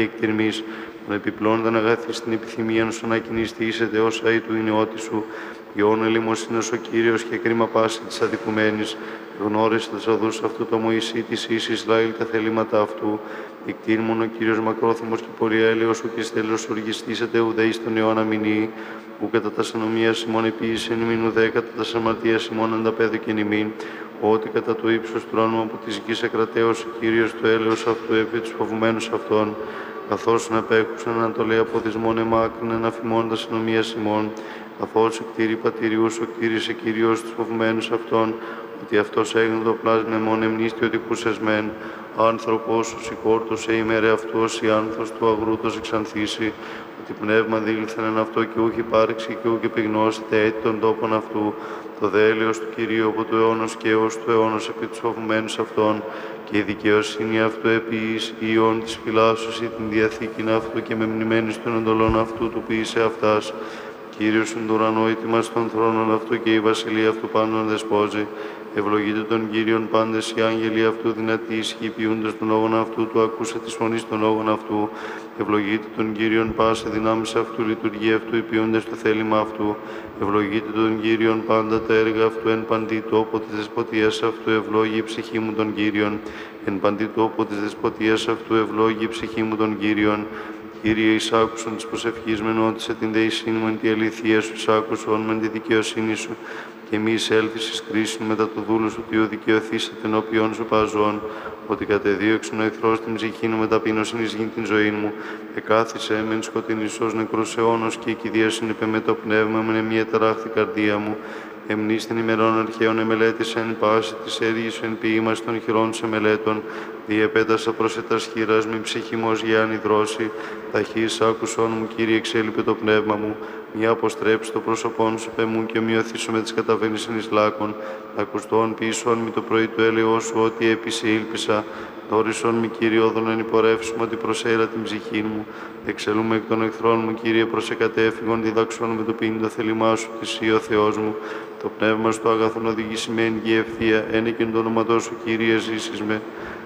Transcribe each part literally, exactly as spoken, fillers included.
και εκτιρμής, τον επιπλώνονταν αγαθή στην επιθυμία σου να κινηστήσετε όσα ή του είναι ό,τι σου. Γιών ελεημοσύνος ο Κύριος και κρίμα πάση της αδικουμένης. Γνώρισε τους αδούς αυτού το Μωυσή της εις Ισραήλ τα θελήματα αυτού. Εκτίμων ο Κύριος μακρόθυμος και πολυέλεος, ουκ εις τέλος οργιστήσετε ουδέ εις τον αιώνα μηνύει. Ου κατά τα συνομίας ημών επίησεν ημίν ουδέ κατά τα σαμαρτίας ημών ανταπέδωκεν ημίν. Ότι κατά το ύψος τρόνου από της γης εκρατέως ο Κύριος το έλεος αυτού επί τους φοβουμένους αυτών. Καθώς να απέχουσαν ανατολέ από δυσμόν εμάκρυνε να φημών τα συνομίας ημών. Καθώς εκτήρη πατηριούς ο Κύρισε Κύριος τους φοβουμένους αυτών, ότι αυτός έγινε το πλάσμα μόν εμνίστη ότι κουσεσμέν. Άνθρωπος, ο σηκόρτωσε ημέρε αυτού, ως η άνθος του αγρούτος εξανθήσει, ότι πνεύμα δήλθεν εν αυτό και ούχ υπάρξει και ούχ επιγνώσετε έτη των τόπων αυτού. Το δέλεος του Κυρίου από του αιώνος και έως του αιώνος επί τους φοβουμένους αυτών, και η δικαιοσύνη αυτού επί εις ιών της φυλάσσωση την διαθήκην αυτού και μεμνημένης των εντολών αυτού του ποιήσε αυτάς. Κύριος εν το ουρανό ήτοιμας των θρόνων αυτού και η βασιλεία αυτού πάντων δεσπόζει. Ευλογείτε τον Κύριον πάντες οι άγγελοι αυτού δυνατοί ισχύ ποιούντας τον λόγον αυτού του ακούσε της φωνής των λόγων αυτού. Ευλογείτε τον Κύριον πάσε δυνάμεις αυτού λειτουργία αυτού υποιούντας το θέλημα αυτού. Ευλογείτε τον Κύριον πάντα τα έργα αυτού εν παντή τόπο της δεσποτείας αυτού ευλόγη η ψυχή μου τον Κύριον. Εν παντή τόπο της δεσποτείας αυτού ευλόγη η ψυχή μου τον Κύριον. Κύριε, εις άκουσον της προσευχής μεν ότισε την δεησύνη μου εν τη αληθεία σου, εις άκουσον μεν τη δικαιοσύνη σου, και μη εισέλθεις εις κρίσιν μετά του δούλου σου, ότι ο δικαιωθήσετε ενώπιον σου παζών, ότι κατεδίωξεν ο εχθρός την ψυχή μου με ταπείνωσιν εις γην την ζωή μου, εκάθισε μεν σκοτεινής ως νεκρός αιώνος, και η κηδεία είπε με το πνεύμα μου, εν μία ταράχθη καρδία μου. Εμνείς την ημερών αρχαίων εμελέτησεν, πάση της έργης εν ποίημας των χειρών σε μελέτων, διεπέτασα προς ετας χειράς, μη ψυχή μου ως γιάννη δρόση, ταχύς άκουσόν μου, Κύριε, εξέλιπε το πνεύμα μου, μη αποστρέψει το πρόσωπόν σου, πε μου, και ομοιωθήσω με τις καταβαίνησιν εις λάκων, ακουστών πίσω μη το πρωί του έλεος σου, ότι έπεισε ήλπισα, δόρισον μη, Κύριε, όδον εν υπορεύσουμε, ότι προσέρα την ψυχή μου, εξελούμε εκ των εχθρών μου, Κύριε, προσεκατέφυγον, διδάξον με το πίνη το θέλημά σου, θυσί ο Θεός μου. Το πνεύμα στο αγαθόν οδηγήσιμεν και ευθεία, ένεκεν το όνοματό σου, Κύριε, ζήσεις με.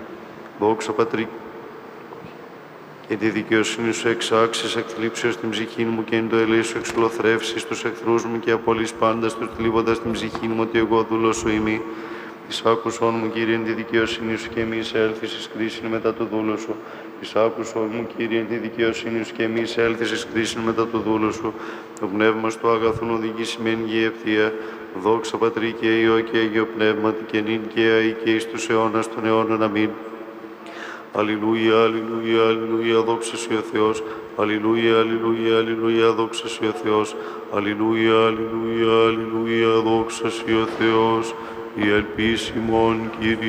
Δόξα Πατρί, και τη δικαιοσύνη σου εξάξεις εκ θλίψεως την ψυχή μου, και εν το ελέη σου εξολοθρεύσεις τους εχθρούς μου, και απολύς πάντα τους θλίβοντας την ψυχή μου, ότι εγώ δούλος σου είμαι. Εις άκουσον μου, Κύριε, εν τη δικαιοσύνη σου, και μη εισέλθεις εις κρίσιν μετά το δούλο σου. Εις άκουσον μου, Κύριε, εν τη δικαιοσύνη σου, και μη εισέλθεις εις κρίσιν μετά το δούλο σου. Το πνεύμα στο αγαθόν οδηγήσιμεν και ευθεία. Δόξα Πατρί και Υιό και Αγίο Πνεύματι, και νυν και αεί και εις τους αιώνας των αιώνων. Αμήν. Αλληλούια, αλληλούια, αλληλούια, δόξα σου ο Θεός. Αλληλούια, αλληλούια, αλληλούια, δόξα σου ο Θεός. Αλληλούια, αλληλούια, αλληλούια, δόξα σου ο Θεός. Η ελπίς ημών, Κύριε.